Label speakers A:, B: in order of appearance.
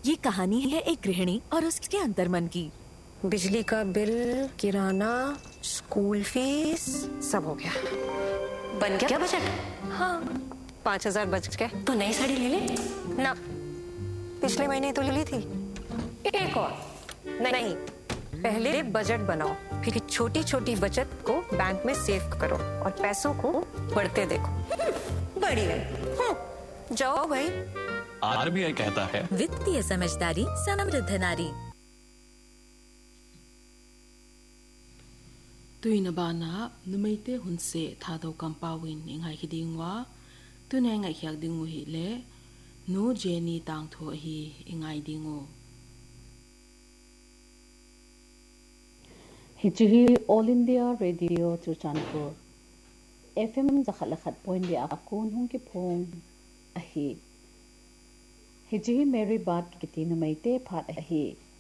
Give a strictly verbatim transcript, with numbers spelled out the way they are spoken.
A: ये कहानी है एक गृहिणी और उसके अंतर्मन की।
B: बिजली का बिल, किराना, स्कूल फीस, सब हो गया।
C: बन गया बजट?
B: हाँ, पाँच हजार बच गए।
C: तो नई साड़ी ले ले
B: ना, पिछले महीने तो ले ली थी। एक और नहीं, पहले बजट बनाओ, फिर छोटी छोटी बचत को बैंक में सेव करो और पैसों को बढ़ते देखो। बढ़िया, जाओ भाई।
D: आरबीआई कहता है
A: वित्तीय समझदारी समृद्ध नारी।
E: तुइनबाना नुमैते हुनसे थादो कंपाविन इंगाई खिदिंगवा तुने इंगाई खियाक दिंगु हिले नो जेनी तांगथो ही इंगाई दिंगु
F: हिचही all India radio चुचानपुर FM जखलखत point दे आकुन हुं के फोंग अही हिचही मेरी बात किती नुमैते फात अही